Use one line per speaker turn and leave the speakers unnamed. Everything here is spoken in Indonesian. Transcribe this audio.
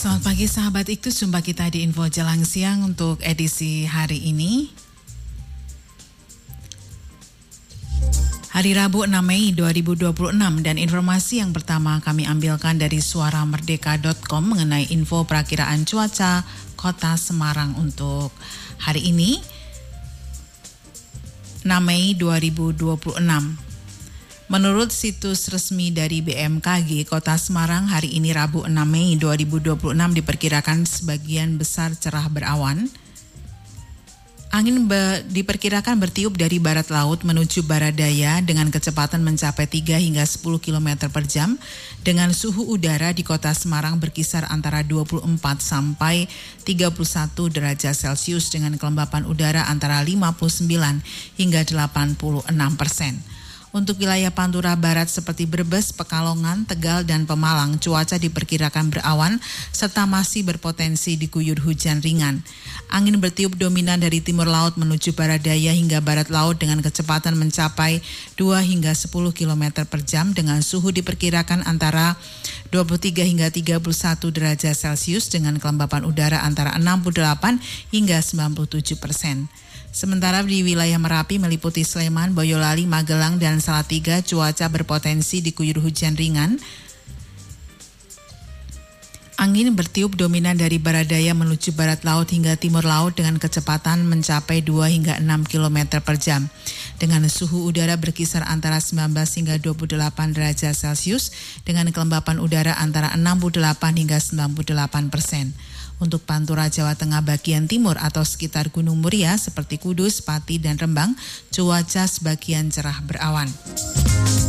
Selamat pagi sahabat Iktus, jumpa kita di Info Jelang Siang untuk edisi hari ini. Hari Rabu 6 Mei 2026 dan informasi yang pertama kami ambilkan dari suaramerdeka.com mengenai info perakiraan cuaca Kota Semarang untuk hari ini 6 Mei 2026. Menurut situs resmi dari BMKG, Kota Semarang hari ini Rabu 6 Mei 2026 diperkirakan sebagian besar cerah berawan. Angin diperkirakan bertiup dari barat laut menuju barat daya dengan kecepatan mencapai 3 hingga 10 km per jam dengan suhu udara di Kota Semarang berkisar antara 24 sampai 31 derajat Celcius dengan kelembapan udara antara 59 hingga 86%. Untuk wilayah Pantura Barat seperti Brebes, Pekalongan, Tegal, dan Pemalang, cuaca diperkirakan berawan serta masih berpotensi diguyur hujan ringan. Angin bertiup dominan dari timur laut menuju barat daya hingga barat laut dengan kecepatan mencapai 2 hingga 10 km per jam dengan suhu diperkirakan antara 23 hingga 31 derajat Celcius dengan kelembapan udara antara 68 hingga 97%. Sementara di wilayah Merapi meliputi Sleman, Boyolali, Magelang, dan Salatiga, cuaca berpotensi diguyur hujan ringan. Angin bertiup dominan dari barat daya menuju barat laut hingga timur laut dengan kecepatan mencapai 2 hingga 6 km per jam. Dengan suhu udara berkisar antara 19 hingga 28 derajat Celcius dengan kelembapan udara antara 68 hingga 98%. Untuk Pantura Jawa Tengah bagian timur atau sekitar Gunung Muria seperti Kudus, Pati, dan Rembang, cuaca sebagian cerah berawan.